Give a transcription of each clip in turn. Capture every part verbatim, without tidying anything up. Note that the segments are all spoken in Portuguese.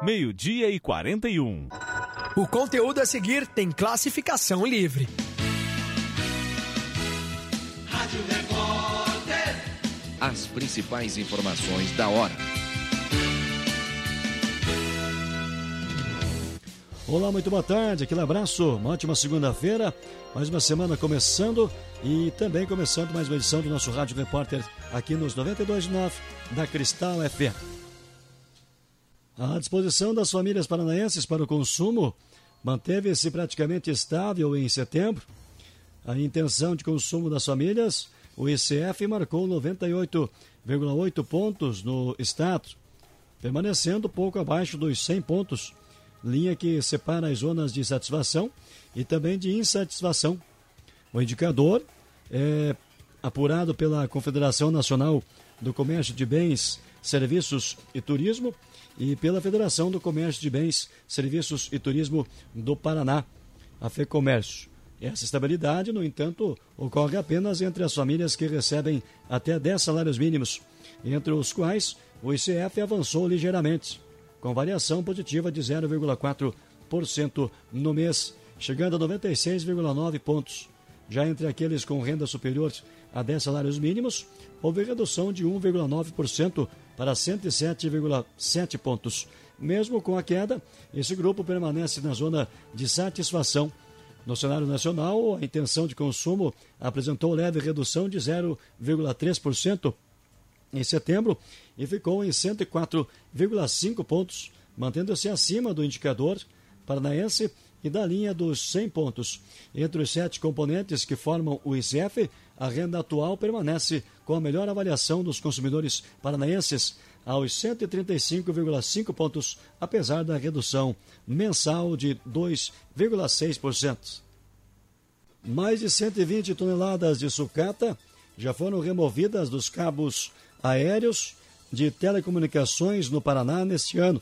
meio-dia e quarenta e um. O conteúdo a seguir tem classificação livre. Rádio Repórter. As principais informações da hora. Olá, muito boa tarde, aquele abraço, uma ótima segunda-feira, mais uma semana começando e também começando mais uma edição do nosso Rádio Repórter aqui nos noventa e dois ponto nove da Cristal F M. A disposição das famílias paranaenses para o consumo manteve-se praticamente estável em setembro. A intenção de consumo das famílias, o I C F marcou noventa e oito vírgula oito pontos no estado, permanecendo pouco abaixo dos cem pontos, linha que separa as zonas de satisfação e também de insatisfação. O indicador é apurado pela Confederação Nacional do Comércio de Bens, Serviços e Turismo e pela Federação do Comércio de Bens, Serviços e Turismo do Paraná, a FEComércio. Essa estabilidade, no entanto, ocorre apenas entre as famílias que recebem até dez salários mínimos, entre os quais o I C F avançou ligeiramente, com variação positiva de zero vírgula quatro por cento no mês, chegando a noventa e seis vírgula nove pontos. Já entre aqueles com renda superior a dez salários mínimos, houve redução de um vírgula nove por cento para cento e sete vírgula sete pontos. Mesmo com a queda, esse grupo permanece na zona de satisfação. No cenário nacional, a intenção de consumo apresentou leve redução de zero vírgula três por cento em setembro e ficou em cento e quatro vírgula cinco pontos, mantendo-se acima do indicador paranaense e da linha dos cem pontos. Entre os sete componentes que formam o I C F, a renda atual permanece com a melhor avaliação dos consumidores paranaenses, aos cento e trinta e cinco vírgula cinco pontos, apesar da redução mensal de dois vírgula seis por cento. Mais de cento e vinte toneladas de sucata já foram removidas dos cabos aéreos de telecomunicações no Paraná neste ano.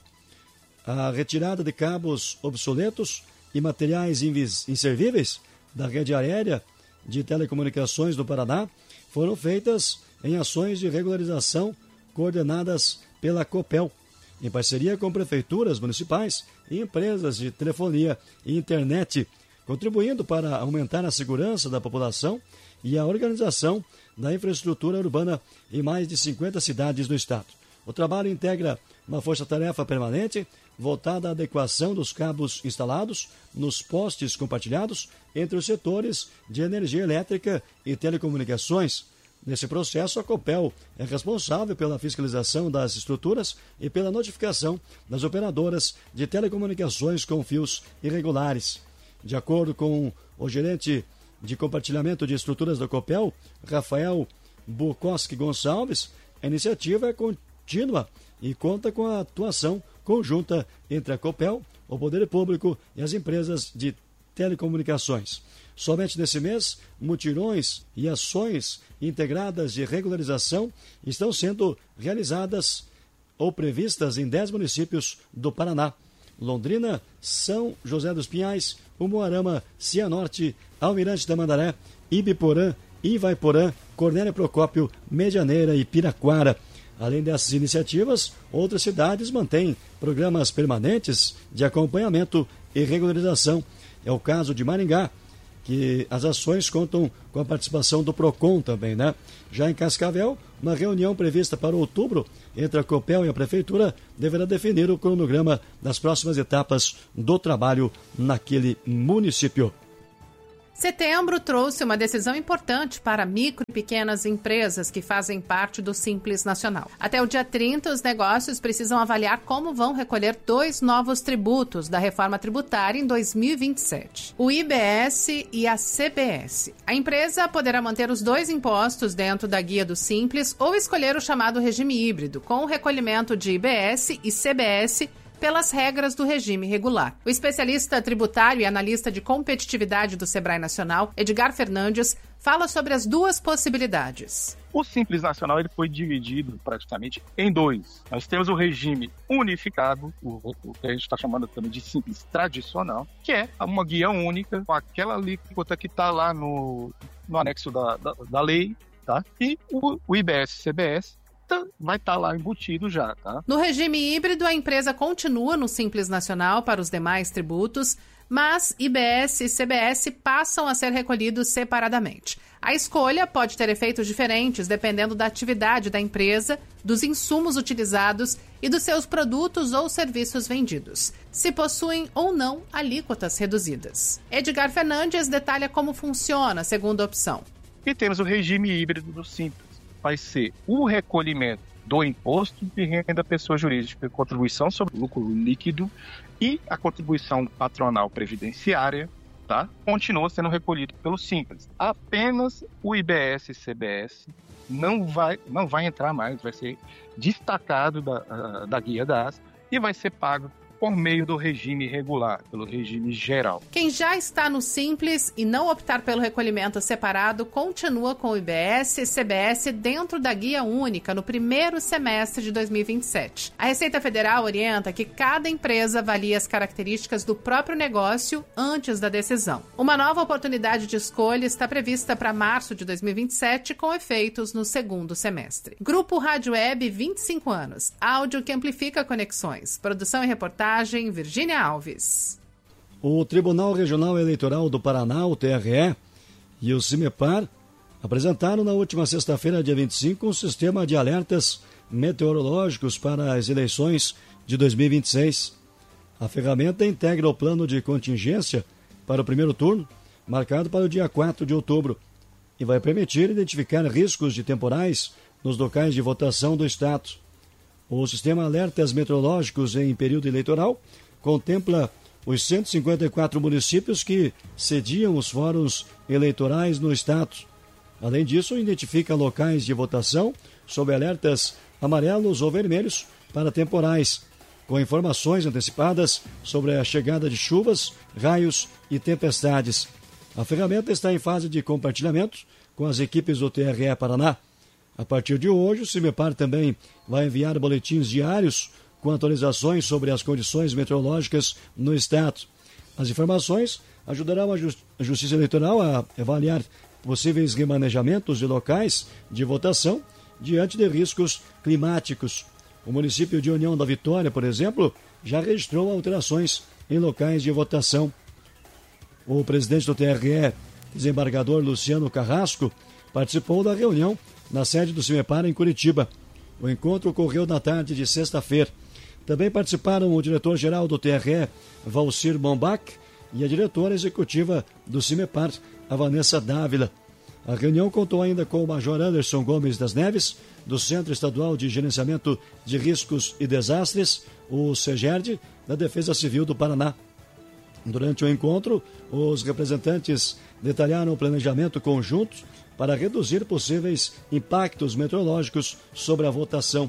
A retirada de cabos obsoletos e materiais inservíveis da rede aérea de telecomunicações do Paraná foram feitas em ações de regularização coordenadas pela Copel, em parceria com prefeituras municipais e empresas de telefonia e internet, contribuindo para aumentar a segurança da população e a organização da infraestrutura urbana em mais de cinquenta cidades do estado. O trabalho integra uma força-tarefa permanente voltada à adequação dos cabos instalados nos postes compartilhados entre os setores de energia elétrica e telecomunicações. Nesse processo, a Copel é responsável pela fiscalização das estruturas e pela notificação das operadoras de telecomunicações com fios irregulares. De acordo com o gerente de compartilhamento de estruturas da Copel, Rafael Bukowski Gonçalves, a iniciativa é contínua e conta com a atuação conjunta entre a Copel, o Poder Público e as empresas de telecomunicações. Somente nesse mês, mutirões e ações integradas de regularização estão sendo realizadas ou previstas em dez municípios do Paraná: Londrina, São José dos Pinhais, Umuarama, Cianorte, Almirante Tamandaré, Ibiporã, Ivaiporã, Cornélio Procópio, Medianeira e Piraquara. Além dessas iniciativas, outras cidades mantêm programas permanentes de acompanhamento e regularização. É o caso de Maringá, que as ações contam com a participação do PROCON também, né? Já em Cascavel, uma reunião prevista para outubro entre a Copel e a Prefeitura deverá definir o cronograma das próximas etapas do trabalho naquele município. Setembro trouxe uma decisão importante para micro e pequenas empresas que fazem parte do Simples Nacional. Até o dia trinta, os negócios precisam avaliar como vão recolher dois novos tributos da reforma tributária em dois mil e vinte e sete. O I B S e a C B S. A empresa poderá manter os dois impostos dentro da guia do Simples ou escolher o chamado regime híbrido, com o recolhimento de I B S e C B S pelas regras do regime regular. O especialista tributário e analista de competitividade do Sebrae Nacional, Edgar Fernandes, fala sobre as duas possibilidades. O Simples Nacional ele foi dividido praticamente em dois. Nós temos o regime unificado, o, o que a gente está chamando também de Simples Tradicional, que é uma guia única com aquela alíquota que está lá no, no anexo da, da, da lei, tá? E o, o I B S e C B S nota vai estar tá lá embutido já, tá? No regime híbrido, a empresa continua no Simples Nacional para os demais tributos, mas I B S e C B S passam a ser recolhidos separadamente. A escolha pode ter efeitos diferentes dependendo da atividade da empresa, dos insumos utilizados e dos seus produtos ou serviços vendidos, se possuem ou não alíquotas reduzidas. Edgar Fernandes detalha como funciona a segunda opção. E temos o regime híbrido do Simples. Vai ser o recolhimento do imposto de renda da pessoa jurídica, contribuição sobre lucro líquido e a contribuição patronal previdenciária, tá? Continua sendo recolhido pelo Simples. Apenas o I B S e C B S não vai, não vai entrar mais, vai ser destacado da, da guia D A S e vai ser pago por meio do regime regular, pelo regime geral. Quem já está no Simples e não optar pelo recolhimento separado, continua com o I B S e C B S dentro da guia única no primeiro semestre de dois mil e vinte e sete. A Receita Federal orienta que cada empresa avalie as características do próprio negócio antes da decisão. Uma nova oportunidade de escolha está prevista para março de dois mil e vinte e sete, com efeitos no segundo semestre. Grupo Rádio Web, vinte e cinco anos. Áudio que amplifica conexões. Produção e reportagem Virgínia Alves. O Tribunal Regional Eleitoral do Paraná, o T R E, e o CIMEPAR apresentaram na última sexta-feira, dia vinte e cinco, um sistema de alertas meteorológicos para as eleições de dois mil e vinte e seis. A ferramenta integra o plano de contingência para o primeiro turno, marcado para o dia quatro de outubro, e vai permitir identificar riscos de temporais nos locais de votação do Estado. O sistema Alertas Meteorológicos em período eleitoral contempla os cento e cinquenta e quatro municípios que sediam os fóruns eleitorais no Estado. Além disso, identifica locais de votação sob alertas amarelos ou vermelhos para temporais, com informações antecipadas sobre a chegada de chuvas, raios e tempestades. A ferramenta está em fase de compartilhamento com as equipes do T R E Paraná. A partir de hoje, o CIMEPAR também vai enviar boletins diários com atualizações sobre as condições meteorológicas no Estado. As informações ajudarão a Justiça Eleitoral a avaliar possíveis remanejamentos de locais de votação diante de riscos climáticos. O município de União da Vitória, por exemplo, já registrou alterações em locais de votação. O presidente do T R E, desembargador Luciano Carrasco, participou da reunião na sede do CIMEPAR em Curitiba. O encontro ocorreu na tarde de sexta-feira. Também participaram o diretor-geral do T R E, Valcir Bombach, e a diretora executiva do CIMEPAR, a Vanessa Dávila. A reunião contou ainda com o Major Anderson Gomes das Neves, do Centro Estadual de Gerenciamento de Riscos e Desastres, o CEGERD, da Defesa Civil do Paraná. Durante o encontro, os representantes detalharam o planejamento conjunto para reduzir possíveis impactos meteorológicos sobre a votação.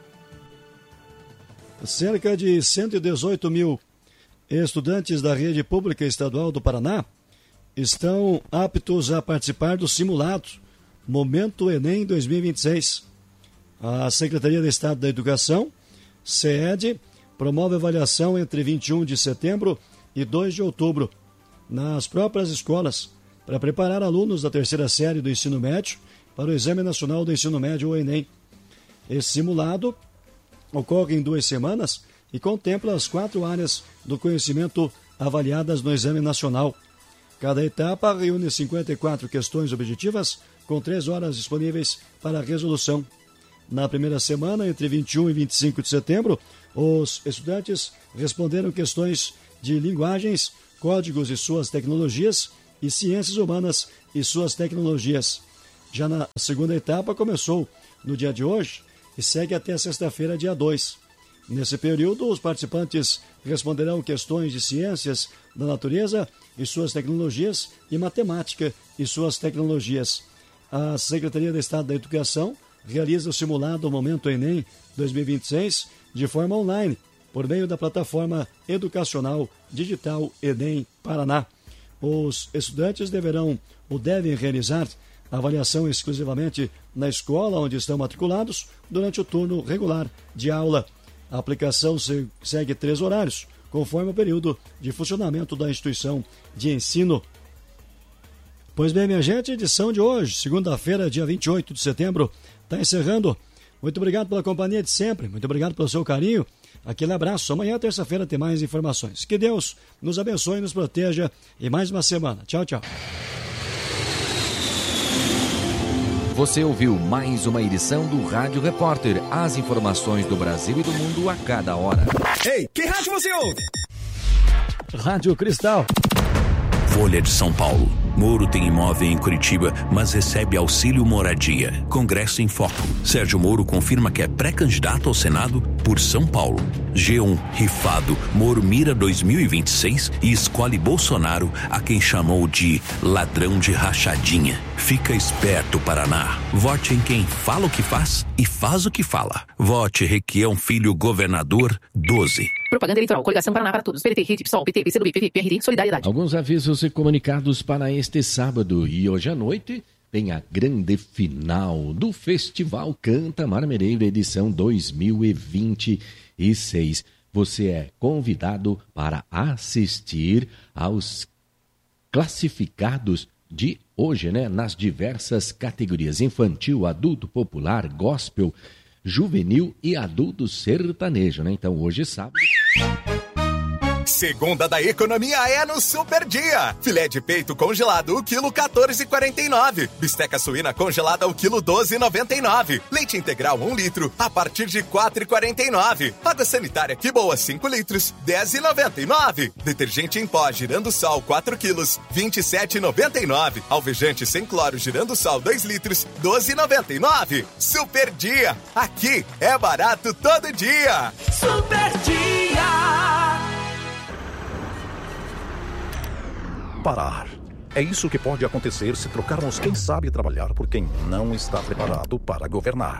Cerca de cento e dezoito mil estudantes da rede pública estadual do Paraná estão aptos a participar do simulado Momento Enem dois mil e vinte e seis. A Secretaria de Estado da Educação, SEED, promove avaliação entre vinte e um de setembro e dois de outubro nas próprias escolas, para preparar alunos da terceira série do ensino médio para o Exame Nacional do Ensino Médio, o Enem. Esse simulado ocorre em duas semanas e contempla as quatro áreas do conhecimento avaliadas no Exame Nacional. Cada etapa reúne cinquenta e quatro questões objetivas, com três horas disponíveis para resolução. Na primeira semana, entre vinte e um e vinte e cinco de setembro, os estudantes responderam questões de linguagens, códigos e suas tecnologias, e ciências humanas e suas tecnologias. Já na segunda etapa começou no dia de hoje e segue até sexta-feira, dia dois. Nesse período, os participantes responderão questões de ciências da natureza e suas tecnologias e matemática e suas tecnologias. A Secretaria de Estado da Educação realiza o simulado Momento Enem dois mil e vinte e seis de forma online, por meio da plataforma educacional digital Enem Paraná. Os estudantes deverão ou devem realizar a avaliação exclusivamente na escola onde estão matriculados durante o turno regular de aula. A aplicação segue três horários, conforme o período de funcionamento da instituição de ensino. Pois bem, minha gente, a edição de hoje, segunda-feira, dia vinte e oito de setembro, está encerrando. Muito obrigado pela companhia de sempre, muito obrigado pelo seu carinho. Aquele abraço. Amanhã, terça-feira, tem mais informações. Que Deus nos abençoe e nos proteja. E mais uma semana. Tchau, tchau. Você ouviu mais uma edição do Rádio Repórter. As informações do Brasil e do mundo a cada hora. Ei, que rádio você ouve? Rádio Cristal. Folha de São Paulo. Moro tem imóvel em Curitiba, mas recebe auxílio moradia. Congresso em Foco. Sérgio Moro confirma que é pré-candidato ao Senado por São Paulo. G um, rifado. Moro mira dois mil e vinte e seis e escolhe Bolsonaro, a quem chamou de ladrão de rachadinha. Fica esperto, Paraná. Vote em quem fala o que faz e faz o que fala. Vote Requião Filho Governador doze. Propaganda eleitoral, coligação Paraná para todos. P T, Rede, PSOL, P T, P C do B, P V, P R D, Solidariedade. Alguns avisos e comunicados para este sábado e hoje à noite tem a grande final do Festival Canta Marmeleiro edição dois mil e vinte e seis. Você é convidado para assistir aos classificados de hoje, né? Nas diversas categorias: infantil, adulto, popular, gospel, juvenil e adulto sertanejo, né? Então hoje sábado. Segunda da economia é no Super Dia. Filé de peito congelado, o quilo quatorze reais e quarenta e nove centavos. Bisteca suína congelada, o quilo doze reais e noventa e nove centavos. Leite integral um litro, a partir de quatro reais e quarenta e nove centavos. Água sanitária Que Boa cinco litros, dez reais e noventa e nove centavos. Detergente em pó Girando Sol quatro quilos, vinte e sete reais e noventa e nove centavos. Alvejante sem cloro Girando Sol dois litros, doze reais e noventa e nove centavos. Super Dia. Aqui é barato todo dia. Super Dia. Parar. É isso que pode acontecer se trocarmos quem sabe trabalhar por quem não está preparado para governar.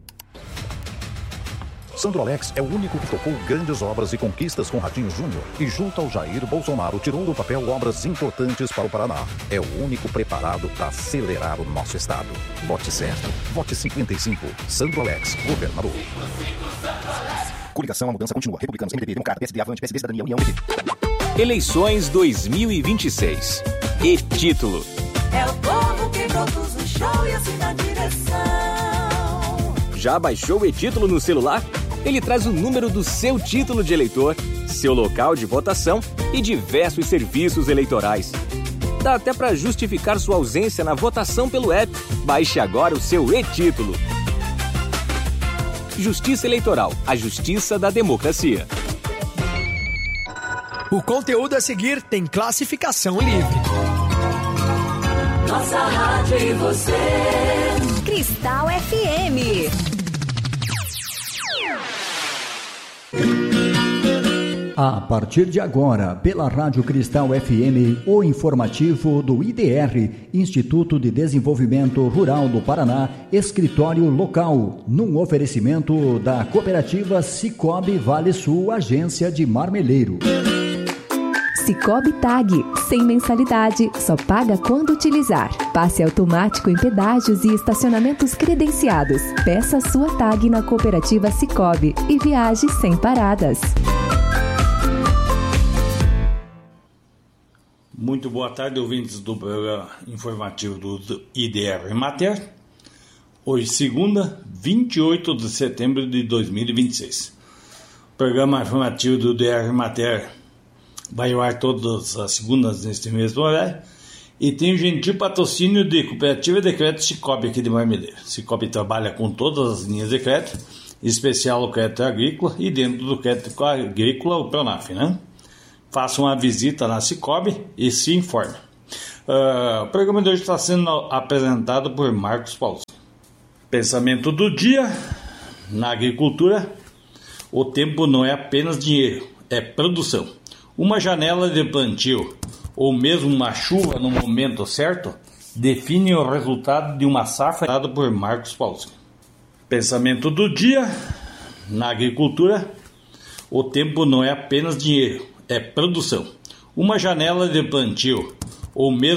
Sandro Alex é o único que tocou grandes obras e conquistas com Ratinho Júnior e, junto ao Jair Bolsonaro, tirou do papel obras importantes para o Paraná. É o único preparado para acelerar o nosso estado. Vote certo. Vote cinquenta e cinco. Sandro Alex, governador. Coligação, a mudança continua. Republicanos, M D B, Democrata, P S D, Avante, P S D, Cidadania, União, P T. Eleições dois mil e vinte e seis. E-título. É o povo que produz o show e assim na direção. Já baixou o e-título no celular? Ele traz o número do seu título de eleitor, seu local de votação e diversos serviços eleitorais. Dá até para justificar sua ausência na votação pelo app. Baixe agora o seu e-título. Justiça Eleitoral, a justiça da democracia. O conteúdo a seguir tem classificação livre. Nossa rádio e você. Cristal F M. A partir de agora, pela Rádio Cristal F M, o informativo do I D R, Instituto de Desenvolvimento Rural do Paraná, escritório local, num oferecimento da cooperativa Cicobi Vale Sul, agência de Marmeleiro. Cicobi Tag, sem mensalidade, só paga quando utilizar. Passe automático em pedágios e estacionamentos credenciados. Peça sua tag na cooperativa Cicobi e viaje sem paradas. Muito boa tarde, ouvintes do programa informativo do I D R Mater. Hoje, segunda, vinte e oito de setembro de dois mil e vinte e seis. O programa informativo do I D R Mater vai ao ar todas as segundas neste mesmo horário e tem o gentil patrocínio de Cooperativa de Crédito Cicobi aqui de Marmeleiro. Cicobi trabalha com todas as linhas de crédito, em especial o crédito agrícola e dentro do crédito agrícola o Pronaf, né? Faça uma visita na Cicobi e se informe. Uh, o programa de hoje está sendo apresentado por Marcos Paulo. Pensamento do dia: na agricultura, o tempo não é apenas dinheiro, é produção. Uma janela de plantio ou mesmo uma chuva no momento certo define o resultado de uma safra. Dado por Marcos Paulo. Pensamento do dia: na agricultura, o tempo não é apenas dinheiro, é produção. Uma janela de plantio ou mesmo